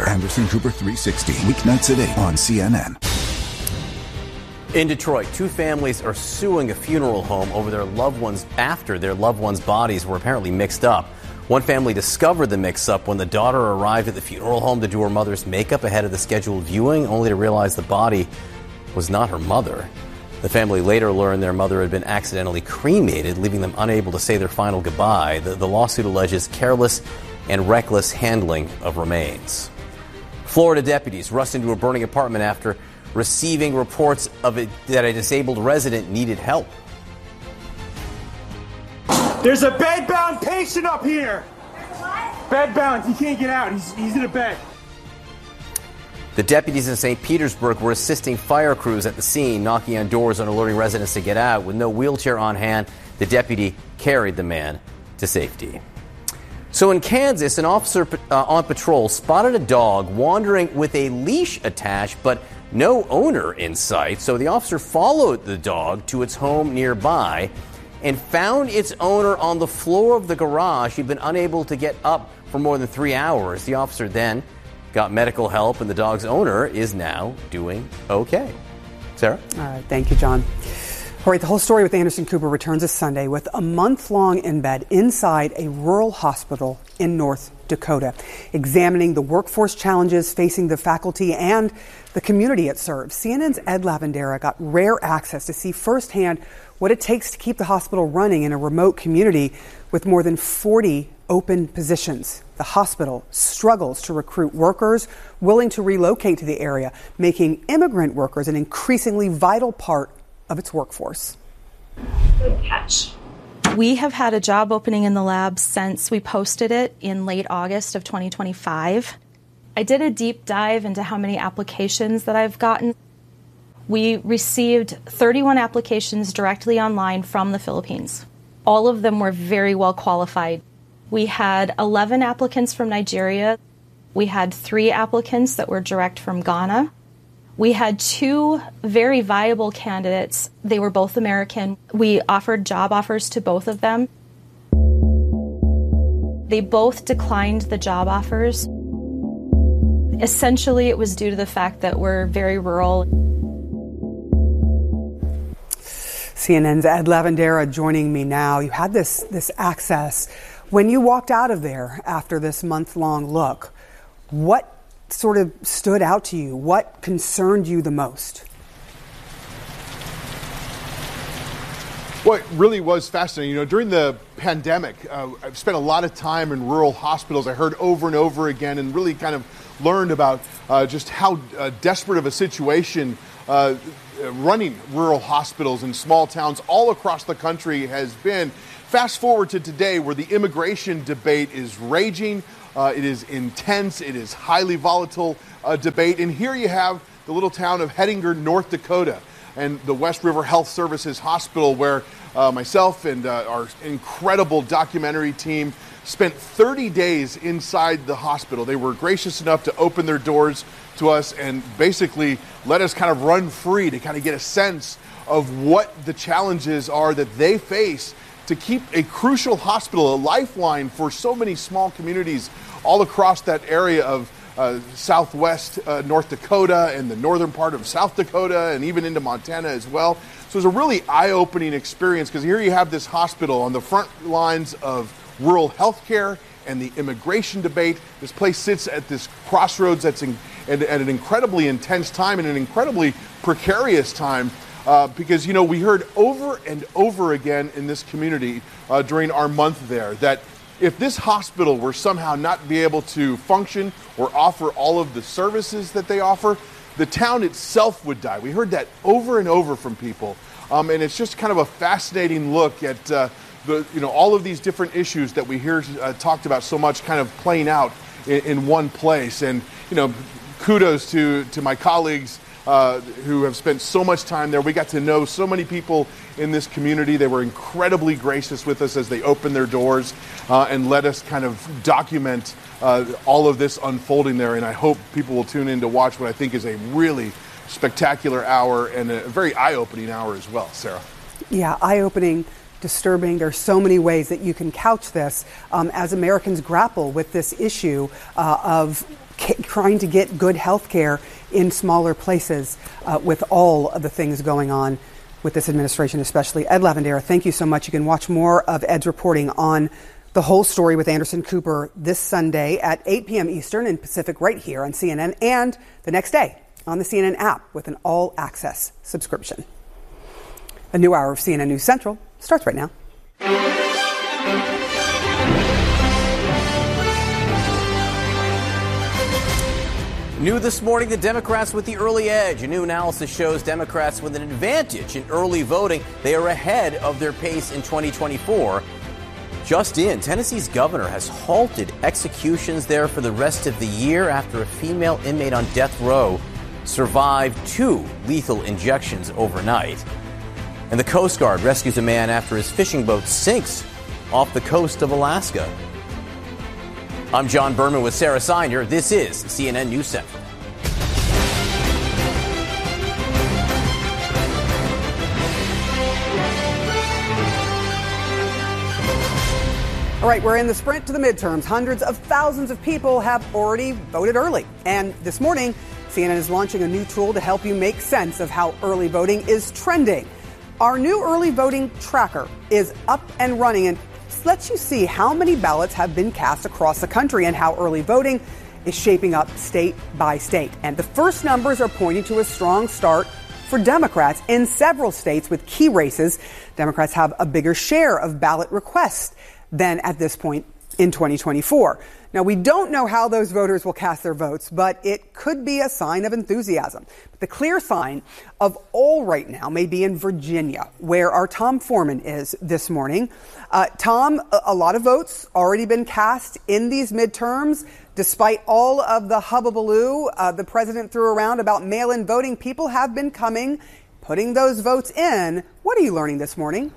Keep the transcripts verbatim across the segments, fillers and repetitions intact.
Anderson Cooper three sixty, weeknights at eight on C N N. In Detroit, two families are suing a funeral home over their loved ones after their loved ones' bodies were apparently mixed up. One family discovered the mix-up when the daughter arrived at the funeral home to do her mother's makeup ahead of the scheduled viewing, only to realize the body was not her mother. The family later learned their mother had been accidentally cremated, leaving them unable to say their final goodbye. The, the lawsuit alleges careless and reckless handling of remains. Florida deputies rushed into a burning apartment after receiving reports of it that a disabled resident needed help. There's a bed-bound patient up here. What? Bed-bound. He can't get out. He's, he's in a bed. The deputies in Saint Petersburg were assisting fire crews at the scene, knocking on doors and alerting residents to get out. With no wheelchair on hand, the deputy carried the man to safety. So in Kansas, an officer uh, on patrol spotted a dog wandering with a leash attached, but no owner in sight. So the officer followed the dog to its home nearby and found its owner on the floor of the garage. He'd been unable to get up for more than three hours. The officer then got medical help, and the dog's owner is now doing okay. Sarah? All right. Thank you, John. All right. The whole story with Anderson Cooper returns this Sunday with a month long in bed inside a rural hospital in North Dakota, examining the workforce challenges facing the faculty and the community it serves. C N N's Ed Lavandera got rare access to see firsthand what it takes to keep the hospital running in a remote community with more than forty open positions. The hospital struggles to recruit workers willing to relocate to the area, making immigrant workers an increasingly vital part of its workforce. Good catch. We have had a job opening in the lab since we posted it in late August of twenty twenty-five. I did a deep dive into how many applications that I've gotten. We received thirty-one applications directly online from the Philippines. All of them were very well qualified. We had eleven applicants from Nigeria. We had three applicants that were direct from Ghana. We had two very viable candidates. They were both American. We offered job offers to both of them. They both declined the job offers. Essentially, it was due to the fact that we're very rural. C N N's Ed Lavandera joining me now. You had this, this access. When you walked out of there after this month-long look, what sort of stood out to you? What concerned you the most? What really was fascinating, you know, during the pandemic, uh, I've spent a lot of time in rural hospitals. I heard over and over again and really kind of learned about uh, just how uh, desperate of a situation uh, running rural hospitals in small towns all across the country has been. Fast forward to today, where the immigration debate is raging. Uh, it is intense. It is highly volatile uh, debate. And here you have the little town of Hettinger, North Dakota, and the West River Health Services Hospital, where uh, myself and uh, our incredible documentary team spent thirty days inside the hospital. They were gracious enough to open their doors to us and basically let us kind of run free to kind of get a sense of what the challenges are that they face to keep a crucial hospital, a lifeline for so many small communities all across that area of uh, southwest uh, North Dakota and the northern part of South Dakota and even into Montana as well. So it was a really eye-opening experience, because here you have this hospital on the front lines of rural healthcare and the immigration debate. This place sits at this crossroads that's in, at, at an incredibly intense time and an incredibly precarious time. Uh, because, you know, we heard over and over again in this community uh, during our month there that if this hospital were somehow not be able to function or offer all of the services that they offer, the town itself would die. We heard that over and over from people. Um, and it's just kind of a fascinating look at, uh, the, you know, all of these different issues that we hear uh, talked about so much kind of playing out in, in one place. And, you know, kudos to, to my colleagues Uh, who have spent so much time there. We got to know so many people in this community. They were incredibly gracious with us as they opened their doors uh, and let us kind of document uh, all of this unfolding there. And I hope people will tune in to watch what I think is a really spectacular hour and a very eye-opening hour as well, Sarah. Yeah, eye-opening, disturbing. There's so many ways that you can couch this um, as Americans grapple with this issue uh, of ca- trying to get good health care in smaller places uh, with all of the things going on with this administration, especially. Ed Lavandera, thank you so much. You can watch more of Ed's reporting on The Whole Story with Anderson Cooper this Sunday at eight p.m. Eastern and Pacific right here on C N N, and the next day on the C N N app with an all-access subscription. A new hour of C N N News Central starts right now. New this morning, the Democrats with the early edge. A new analysis shows Democrats with an advantage in early voting. They are ahead of their pace in twenty twenty-four. Just in, Tennessee's governor has halted executions there for the rest of the year after a female inmate on death row survived two lethal injections overnight. And the Coast Guard rescues a man after his fishing boat sinks off the coast of Alaska. I'm John Berman with Sarah Siner. This is C N N News Central. All right, we're in the sprint to the midterms. Hundreds of thousands of people have already voted early. And this morning, C N N is launching a new tool to help you make sense of how early voting is trending. Our new early voting tracker is up and running and lets you see how many ballots have been cast across the country and how early voting is shaping up state by state. And the first numbers are pointing to a strong start for Democrats in several states with key races. Democrats have a bigger share of ballot requests than at this point in twenty twenty-four. Now, we don't know how those voters will cast their votes, but it could be a sign of enthusiasm. But the clear sign of all right now may be in Virginia, where our Tom Foreman is this morning. Uh, Tom, a, a lot of votes already been cast in these midterms. Despite all of the hubbubaloo uh, the president threw around about mail-in voting, people have been coming, putting those votes in. What are you learning this morning?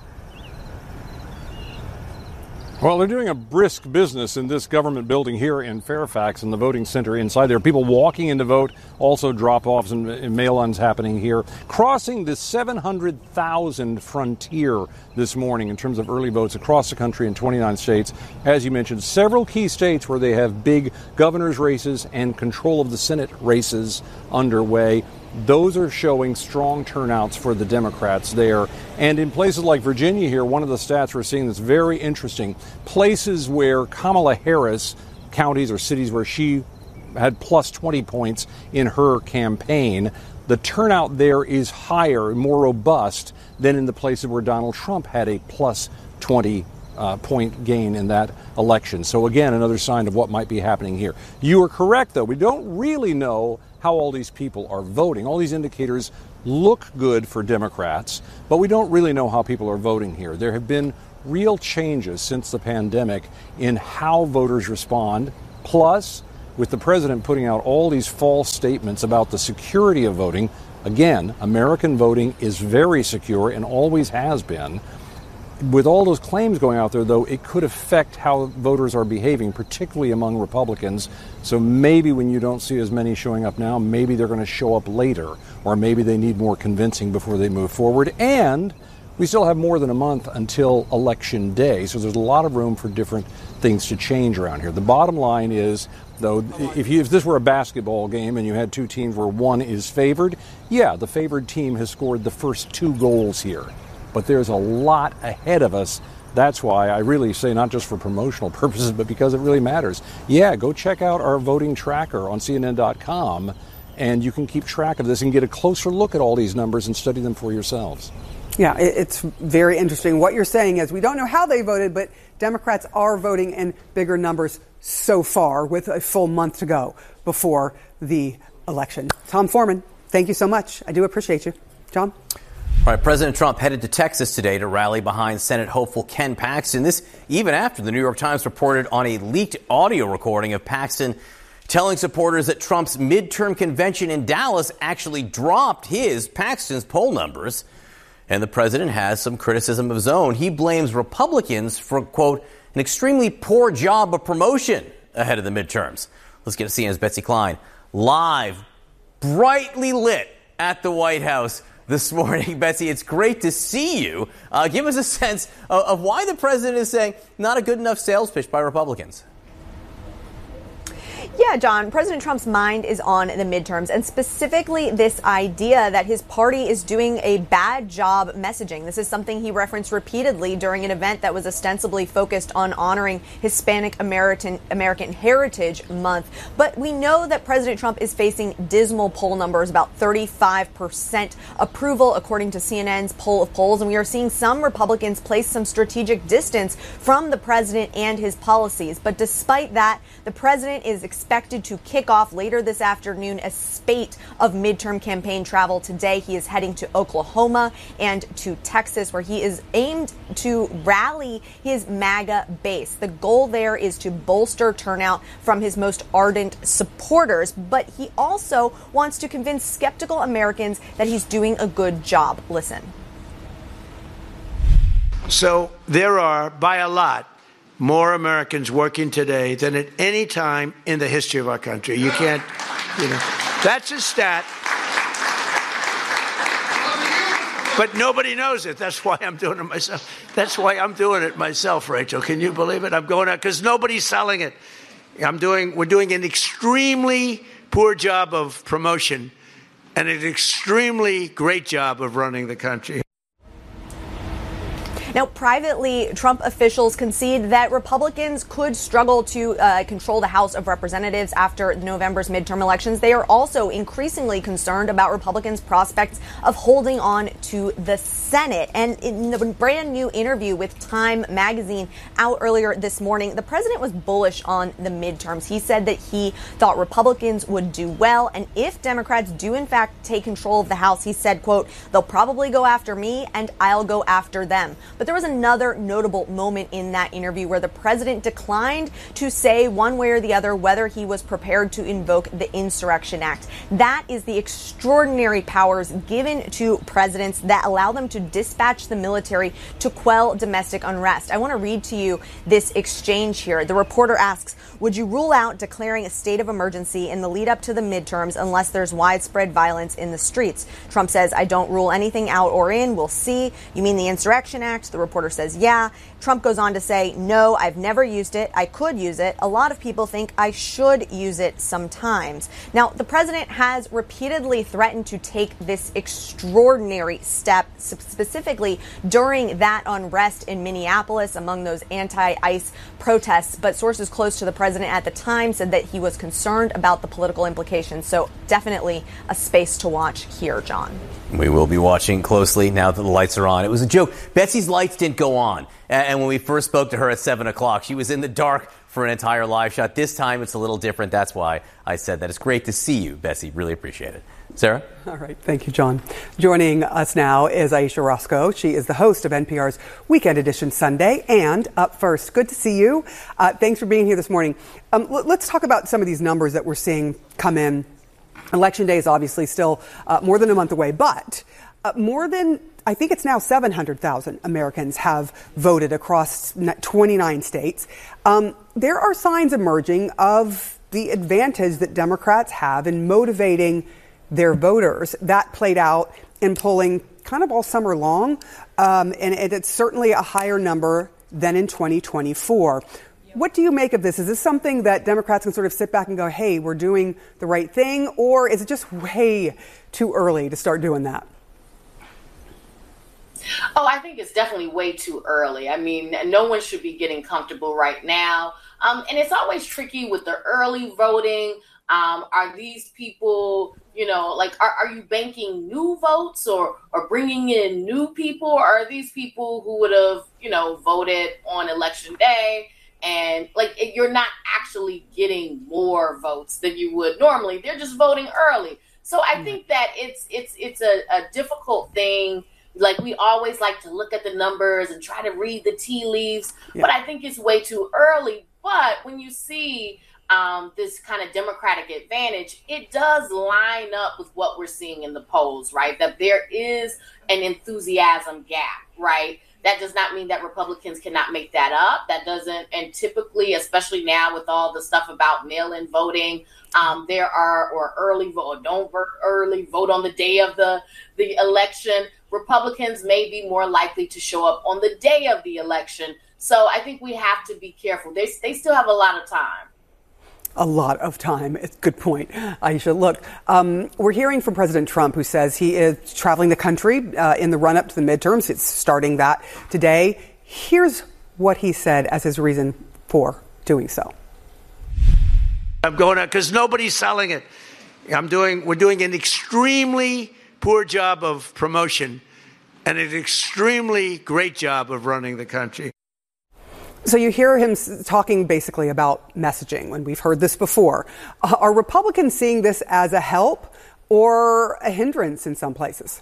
Well, they're doing a brisk business in this government building here in Fairfax in the voting center inside. There are people walking in to vote, also drop-offs and, and mail-ins happening here. Crossing the seven hundred thousand frontier this morning in terms of early votes across the country in twenty-nine states. As you mentioned, several key states where they have big governor's races and control of the Senate races underway. Those are showing strong turnouts for the Democrats there. And in places like Virginia here, one of the stats we're seeing that's very interesting, places where Kamala Harris, counties or cities where she had plus twenty points in her campaign, the turnout there is higher, more robust than in the places where Donald Trump had a plus twenty Uh, point gain in that election. So again, another sign of what might be happening here. You are correct, though. We don't really know how all these people are voting. All these indicators look good for Democrats, but we don't really know how people are voting here. There have been real changes since the pandemic in how voters respond. Plus, with the president putting out all these false statements about the security of voting, again, American voting is very secure and always has been. With all those claims going out there, though, it could affect how voters are behaving, particularly among Republicans. So maybe when you don't see as many showing up now, maybe they're going to show up later, or maybe they need more convincing before they move forward. And we still have more than a month until Election Day, so there's a lot of room for different things to change around here. The bottom line is, though, if, you, if this were a basketball game and you had two teams where one is favored, yeah, the favored team has scored the first two goals here. But there's a lot ahead of us. That's why I really say, not just for promotional purposes, but because it really matters. Yeah, go check out our voting tracker on C N N dot com, and you can keep track of this and get a closer look at all these numbers and study them for yourselves. Yeah, it's very interesting. What you're saying is we don't know how they voted, but Democrats are voting in bigger numbers so far with a full month to go before the election. Tom Foreman, thank you so much. I do appreciate you. John? All right, President Trump headed to Texas today to rally behind Senate hopeful Ken Paxton. This even after the New York Times reported on a leaked audio recording of Paxton telling supporters that Trump's midterm convention in Dallas actually dropped his, Paxton's, poll numbers. And the president has some criticism of his own. He blames Republicans for, quote, an extremely poor job of promotion ahead of the midterms. Let's get to C N N's Betsy Klein live, brightly lit at the White House this morning. Betsy, it's great to see you. Uh, give us a sense of, of why the president is saying not a good enough sales pitch by Republicans. Yeah, Yeah, John, President Trump's mind is on the midterms, and specifically this idea that his party is doing a bad job messaging. This is something he referenced repeatedly during an event that was ostensibly focused on honoring Hispanic American American Heritage Month. But we know that President Trump is facing dismal poll numbers, about thirty-five percent approval, according to C N N's poll of polls. And we are seeing some Republicans place some strategic distance from the president and his policies. But despite that, the president is expected to kick off later this afternoon a spate of midterm campaign travel. Today, he is heading to Oklahoma and to Texas, where he is aimed to rally his MAGA base. The goal there is to bolster turnout from his most ardent supporters, but he also wants to convince skeptical Americans that he's doing a good job. Listen. So there are, by a lot, more Americans working today than at any time in the history of our country. You can't, you know, that's a stat. But nobody knows it. That's why I'm doing it myself. That's why I'm doing it myself, Rachel. Can you believe it? I'm going out because nobody's selling it. I'm doing, we're doing an extremely poor job of promotion and an extremely great job of running the country. Now, privately, Trump officials concede that Republicans could struggle to uh, control the House of Representatives after November's midterm elections. They are also increasingly concerned about Republicans' prospects of holding on to the Senate. And in the brand new interview with Time magazine out earlier this morning, the president was bullish on the midterms. He said that he thought Republicans would do well. And if Democrats do, in fact, take control of the House, he said, quote, they'll probably go after me and I'll go after them. But there was another notable moment in that interview where the president declined to say one way or the other whether he was prepared to invoke the Insurrection Act. That is the extraordinary powers given to presidents that allow them to dispatch the military to quell domestic unrest. I want to read to you this exchange here. The reporter asks, would you rule out declaring a state of emergency in the lead up to the midterms unless there's widespread violence in the streets? Trump says, I don't rule anything out or in. We'll see. You mean the Insurrection Act? The reporter says, yeah. Trump goes on to say, no, I've never used it. I could use it. A lot of people think I should use it sometimes. Now, the president has repeatedly threatened to take this extraordinary step, specifically during that unrest in Minneapolis among those anti-ICE protests. But sources close to the president at the time said that he was concerned about the political implications. So definitely a space to watch here, John. We will be watching closely now that the lights are on. It was a joke. Betsy's lights didn't go on. And when we first spoke to her at seven o'clock, she was in the dark for an entire live shot. This time it's a little different. That's why I said that. It's great to see you, Betsy. Really appreciate it. Sarah? All right. Thank you, John. Joining us now is Aisha Roscoe. She is the host of N P R's Weekend Edition Sunday. And up first, good to see you. Uh, thanks for being here this morning. Um, l- let's talk about some of these numbers that we're seeing come in. Election day is obviously still uh, more than a month away, but uh, more than, I think it's now seven hundred thousand Americans have voted across twenty-nine states. Um, there are signs emerging of the advantage that Democrats have in motivating their voters. That played out in polling kind of all summer long, um, and it's certainly a higher number than in twenty twenty-four. What do you make of this? Is this something that Democrats can sort of sit back and go, hey, we're doing the right thing? Or is it just way too early to start doing that? Oh, I think it's definitely way too early. I mean, no one should be getting comfortable right now. Um, and it's always tricky with the early voting. Um, are these people, you know, like, are, are you banking new votes or, or bringing in new people? Or are these people who would have, you know, voted on election day? And like, you're not actually getting more votes than you would normally. They're just voting early. So I think that it's it's it's a, a difficult thing. Like, we always like to look at the numbers and try to read the tea leaves. Yeah. But I think it's way too early. But when you see um, this kind of Democratic advantage, it does line up with what we're seeing in the polls, right? That there is an enthusiasm gap, right? That does not mean that Republicans cannot make that up. That doesn't, and typically, especially now with all the stuff about mail-in voting, um, there are, or early vote, or don't vote early, vote on the day of the, the election. Republicans may be more likely to show up on the day of the election. So I think we have to be careful. They, they still have a lot of time. A lot of time. It's a good point, Aisha. Look, um, we're hearing from President Trump, who says he is traveling the country uh, in the run-up to the midterms. It's starting that today. Here's what he said as his reason for doing so. I'm going out because nobody's selling it. I'm doing. We're doing an extremely poor job of promotion and an extremely great job of running the country. So you hear him talking basically about messaging, when we've heard this before. Uh, are Republicans seeing this as a help or a hindrance in some places?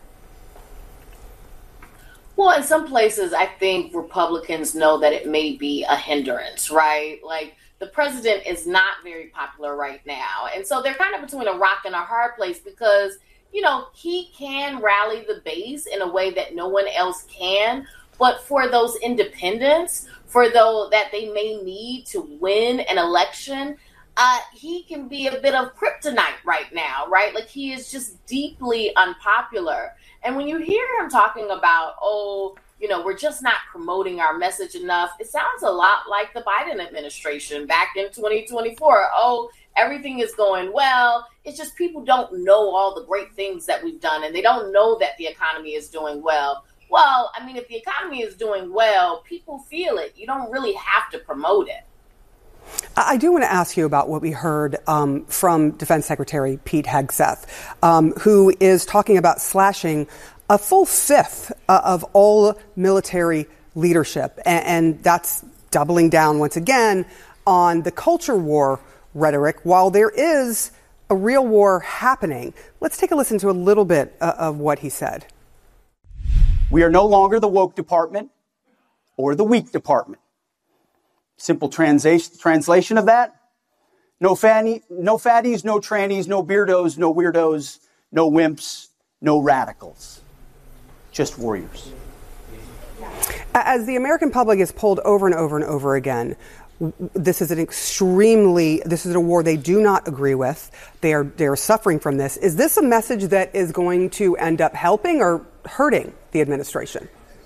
Well, in some places, I think Republicans know that it may be a hindrance, right? Like, the president is not very popular right now. And so they're kind of between a rock and a hard place because, you know, he can rally the base in a way that no one else can. But for those independents, for those that they may need to win an election, uh, he can be a bit of kryptonite right now, right? Like, he is just deeply unpopular. And when you hear him talking about, oh, you know, we're just not promoting our message enough, it sounds a lot like the Biden administration back in twenty twenty-four. Oh, everything is going well. It's just people don't know all the great things that we've done, and they don't know that the economy is doing well. Well, I mean, if the economy is doing well, people feel it. You don't really have to promote it. I do want to ask you about what we heard um, from Defense Secretary Pete Hegseth, um, who is talking about slashing a full fifth uh, of all military leadership. And, and that's doubling down once again on the culture war rhetoric, while there is a real war happening. Let's take a listen to a little bit uh, of what he said. We are no longer the woke department or the weak department. Simple transa- translation of that: no fanny, no fatties, no trannies, no beardos, no weirdos, no wimps, no radicals. Just warriors. As the American public is polled over and over and over again, this is an extremely, this is a war they do not agree with. They are, they are suffering from this. Is this a message that is going to end up helping or hurting the administration?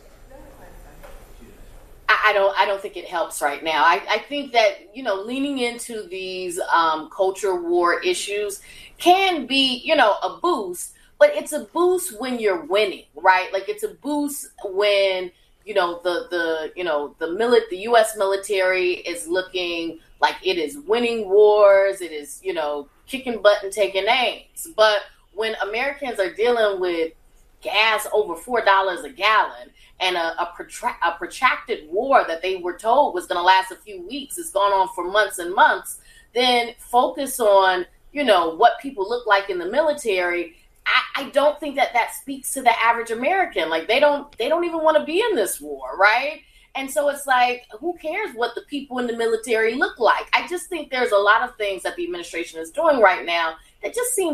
I don't I don't think it helps right now. I, I think that, you know, leaning into these um, culture war issues can be, you know, a boost, but it's a boost when you're winning, right? Like, it's a boost when, you know, the, the you know, the mili- the U S military is looking like it is winning wars, it is, you know, kicking butt and taking names. But when Americans are dealing with gas over four dollars a gallon, and a, a, protra- a protracted war that they were told was going to last a few weeks has gone on for months and months, then focus on, you know, what people look like in the military. I, I don't think that that speaks to the average American. Like, they don't, they don't even want to be in this war, right? And so it's like, who cares what the people in the military look like? I just think there's a lot of things that the administration is doing right now that just seem